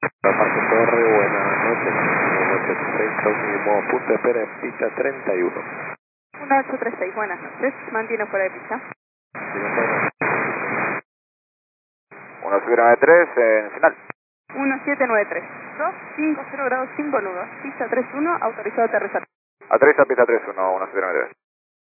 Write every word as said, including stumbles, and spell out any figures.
Marco Torre, buenas noches. uno ocho tres seis, mismo punto de espera en pista treinta y uno. uno ocho tres seis, buenas noches. Mantiene fuera de pista. uno siete nueve tres en final. uno siete nueve tres. dos cinco cero grados sin boludo. Pista tres uno, autorizado a aterrizar. Aterriza pista tres uno, uno siete nueve tres.